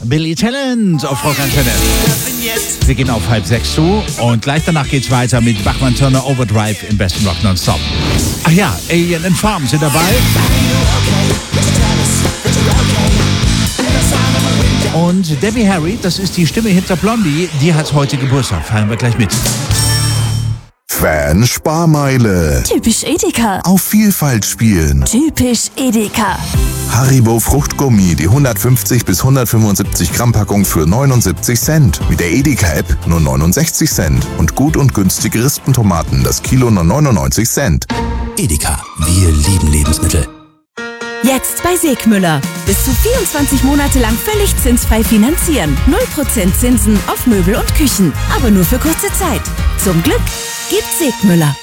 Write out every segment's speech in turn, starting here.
Billy Talent auf Rockantenne. Wir gehen auf 5:30 zu und gleich danach geht's weiter mit Bachmann Turner Overdrive im besten Rock Nonstop. Ach ja, Alien and Farm sind dabei. Und Debbie Harry, das ist die Stimme hinter Blondie, die hat heute Geburtstag. Feiern wir gleich mit. Fan-Sparmeile. Typisch Edeka. Auf Vielfalt spielen. Typisch Edeka. Haribo Fruchtgummi, die 150 bis 175 Gramm Packung für 79 Cent. Mit der Edeka-App nur 69 Cent. Und gut und günstige Rispentomaten, das Kilo nur 99 Cent. Edeka, wir lieben Lebensmittel. Jetzt bei Segmüller. Bis zu 24 Monate lang völlig zinsfrei finanzieren. 0% Zinsen auf Möbel und Küchen. Aber nur für kurze Zeit. Zum Glück gibt's Segmüller.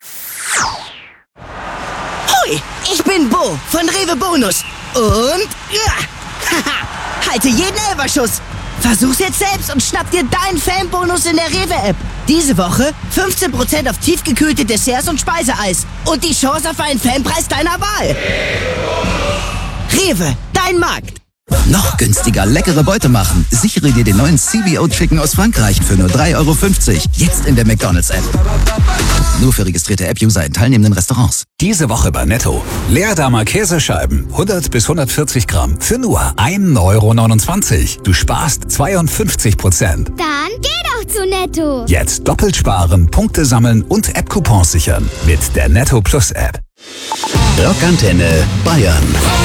Hoi, ich bin Bo von Rewe Bonus. Und haha, halte jeden Elferschuss. Versuch's jetzt selbst und schnapp dir deinen Fanbonus in der Rewe-App. Diese Woche 15% auf tiefgekühlte Desserts und Speiseeis. Und die Chance auf einen Fanpreis deiner Wahl. Rewe, dein Markt. Noch günstiger leckere Beute machen. Sichere dir den neuen CBO Chicken aus Frankreich für nur 3,50 €. Jetzt in der McDonald's-App. Nur für registrierte App-User in teilnehmenden Restaurants. Diese Woche bei Netto. Leerdammer Käsescheiben, 100 bis 140 Gramm, für nur 1,29 €. Du sparst 52%. Dann geh doch zu Netto. Jetzt doppelt sparen, Punkte sammeln und App-Coupons sichern. Mit der Netto Plus App. Rockantenne Bayern.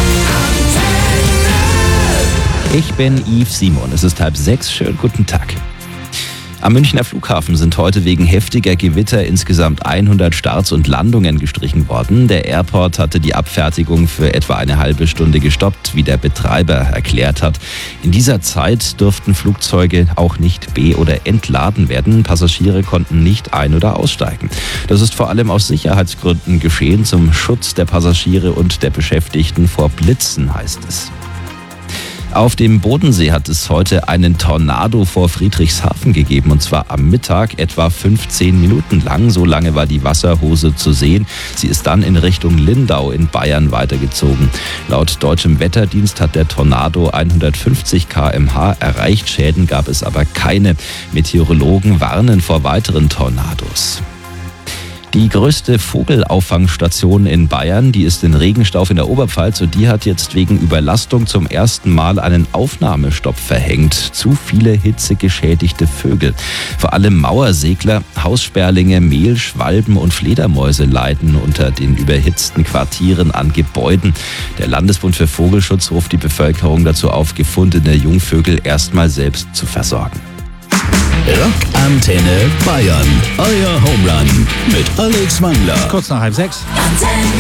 Ich bin Yves Simon, es ist 5:30, schönen guten Tag. Am Münchner Flughafen sind heute wegen heftiger Gewitter insgesamt 100 Starts und Landungen gestrichen worden. Der Airport hatte die Abfertigung für etwa eine halbe Stunde gestoppt, wie der Betreiber erklärt hat. In dieser Zeit durften Flugzeuge auch nicht be- oder entladen werden. Passagiere konnten nicht ein- oder aussteigen. Das ist vor allem aus Sicherheitsgründen geschehen, zum Schutz der Passagiere und der Beschäftigten vor Blitzen, heißt es. Auf dem Bodensee hat es heute einen Tornado vor Friedrichshafen gegeben, und zwar am Mittag etwa 15 Minuten lang. So lange war die Wasserhose zu sehen. Sie ist dann in Richtung Lindau in Bayern weitergezogen. Laut deutschem Wetterdienst hat der Tornado 150 km/h erreicht. Schäden gab es aber keine. Meteorologen warnen vor weiteren Tornados. Die größte Vogelauffangstation in Bayern, die ist in Regenstauf in der Oberpfalz, und die hat jetzt wegen Überlastung zum ersten Mal einen Aufnahmestopp verhängt. Zu viele hitzegeschädigte Vögel. Vor allem Mauersegler, Haussperlinge, Mehlschwalben und Fledermäuse leiden unter den überhitzten Quartieren an Gebäuden. Der Landesbund für Vogelschutz ruft die Bevölkerung dazu auf, gefundene Jungvögel erstmal selbst zu versorgen. Rockantenne Bayern. Euer Home Run mit Alex Wangler. Kurz nach 5:30.